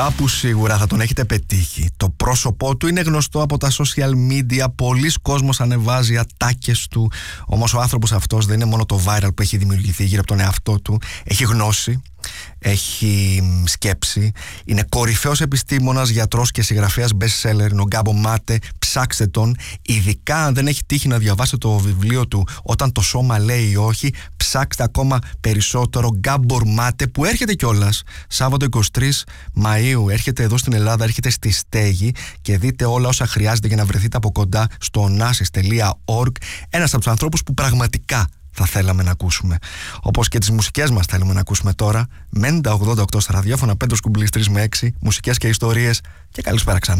Κάπου σίγουρα θα τον έχετε πετύχει. Το πρόσωπό του είναι γνωστό από τα social media. Πολλοί κόσμος ανεβάζει ατάκες του. Όμως ο άνθρωπος αυτός δεν είναι μόνο το viral που έχει δημιουργηθεί γύρω από τον εαυτό του. Έχει γνώση, έχει σκέψη. Είναι κορυφαίος επιστήμονας, γιατρός και συγγραφέας best seller. Είναι ο Γκάμπο Μάτε. Ψάξτε τον. Ειδικά αν δεν έχει τύχει να διαβάσετε το βιβλίο του Όταν το σώμα λέει όχι, ψάξτε ακόμα περισσότερο. Γκάμπο Μάτε, που έρχεται κιόλας Σάββατο 23 Μαΐου. Έρχεται εδώ στην Ελλάδα, έρχεται στη Στέγη, και δείτε όλα όσα χρειάζεται για να βρεθείτε από κοντά στο onassis.org. Ένας από τους ανθρώπους που πραγματικά θα θέλαμε να ακούσουμε. Όπως και τις μουσικές μας θέλουμε να ακούσουμε τώρα. 90-88 στα ραδιόφωνα, 5 σκουμπλής 3 με 6, μουσικές και ιστορίες, και καλησπέρα ξανά.